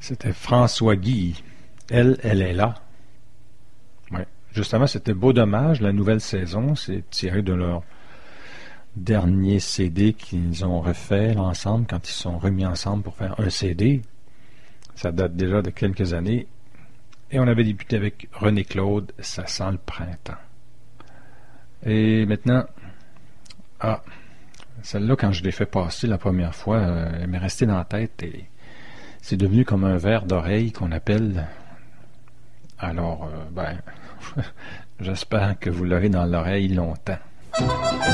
C'était François Guy. Elle est là. Ouais. Justement, c'était Beau Dommage, la nouvelle saison. C'est tiré de leur dernier CD qu'ils ont refait là, ensemble, quand ils se sont remis ensemble pour faire un CD. Ça date déjà de quelques années. Et on avait débuté avec René Claude, Ça sent le printemps. Et maintenant, celle-là, quand je l'ai fait passer la première fois, elle m'est restée dans la tête et c'est devenu comme un verre d'oreille qu'on appelle. Alors, j'espère que vous l'aurez dans l'oreille longtemps.